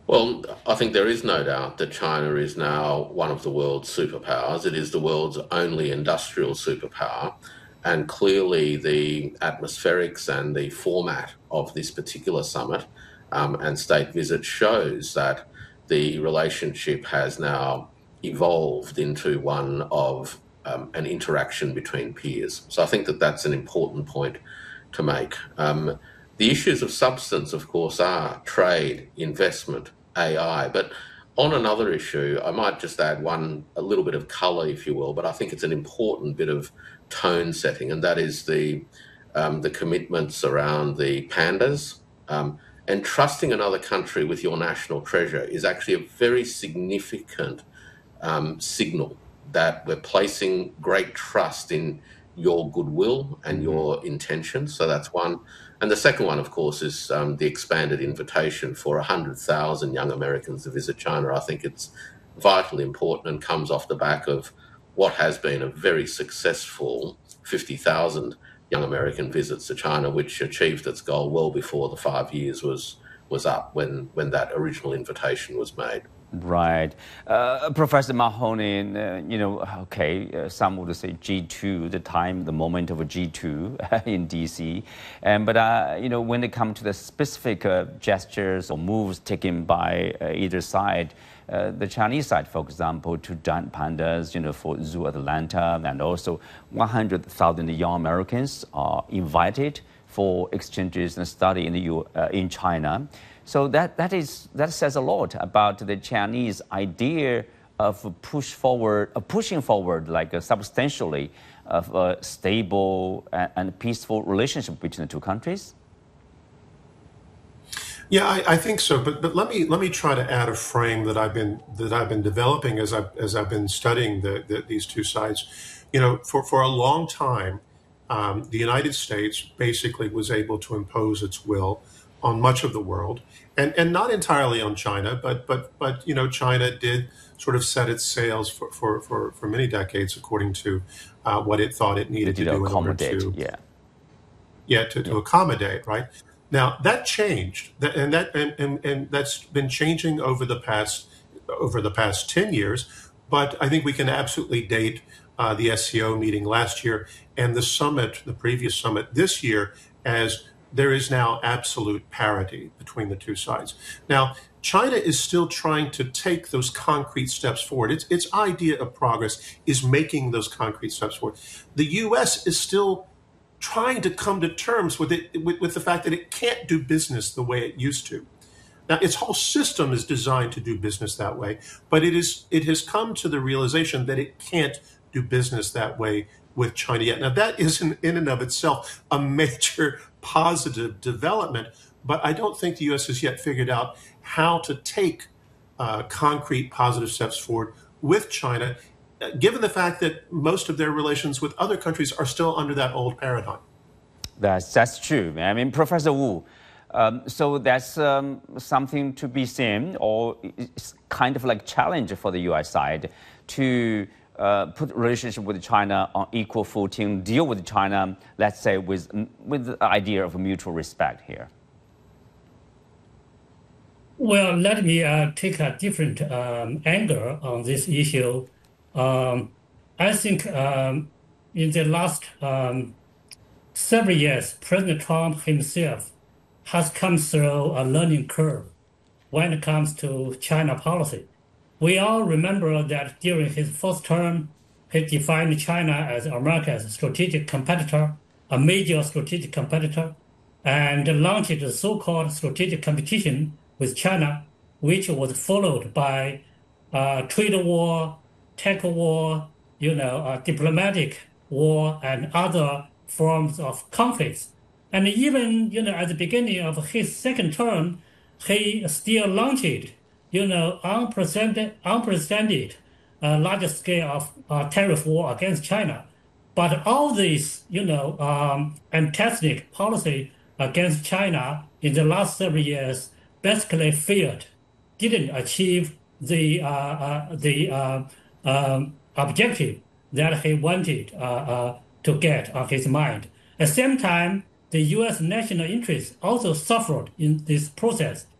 Well, I think there is no doubt that China is now one of the world's superpowers. It is the world's only industrial superpower. And clearly, the atmospherics and the format of this particular summit and state visit shows that the relationship has now evolved into one of an interaction between peers. So I think that that's an important point to make. The issues of substance, of course, are trade, investment, AI. But on another issue, I might just add a little bit of colour, if you will, but I think it's an important bit of tone setting, and that is the commitments around the pandas. And trusting another country with your national treasure is actually a very significant signal that we're placing great trust in your goodwill and your intentions. So that's one. And the second one, of course, is the expanded invitation for 100,000 young Americans to visit China. I think it's vitally important and comes off the back of what has been a very successful 50,000 young American visits to China, which achieved its goal well before the 5 years was up when that original invitation was made. Right. Professor Mahoney, some would say G2, the moment of a G2 in DC. But when it comes to the specific gestures or moves taken by either side, the Chinese side, for example, to giant pandas, for Zoo Atlanta, and also 100,000 young Americans are invited for exchanges and study in China. So that says a lot about the Chinese idea of pushing forward substantially of a stable and peaceful relationship between the two countries. Yeah, I think so. But let me try to add a frame that I've been developing as I've been studying these two sides. For a long time, the United States basically was able to impose its will on much of the world, and not entirely on China, but China did sort of set its sails for many decades according to what it thought it needed to do in order to accommodate, right? Now that changed, and that's been changing over the past 10 years. But I think we can absolutely date the SCO meeting last year and the previous summit this year, as there is now absolute parity between the two sides. Now, China is still trying to take those concrete steps forward. Its idea of progress is making those concrete steps forward. The U.S. is still trying to come to terms with the fact that it can't do business the way it used to. Now, its whole system is designed to do business that way, but it has come to the realization that it can't do business that way with China yet. Now, that is in and of itself a major positive development, but I don't think the U.S. has yet figured out how to take concrete positive steps forward with China, given the fact that most of their relations with other countries are still under that old paradigm. That's true. I mean, Professor Wu, so that's something to be seen, or it's kind of like challenge for the U.S. side to put relationship with China on equal footing, deal with China, let's say, with the idea of mutual respect here. Well, let me take a different angle on this issue. I think in the last several years, President Trump himself has come through a learning curve when it comes to China policy. We all remember that during his first term, he defined China as America's strategic competitor, a major strategic competitor, and launched the so-called strategic competition with China, which was followed by trade war, tech war, diplomatic war, and other forms of conflicts. And even, at the beginning of his second term, he still launched unprecedented larger scale of tariff war against China. But all this, antagonistic policy against China in the last several years basically failed, didn't achieve the objective that he wanted to get on his mind. At the same time, the U.S. national interest also suffered in this process.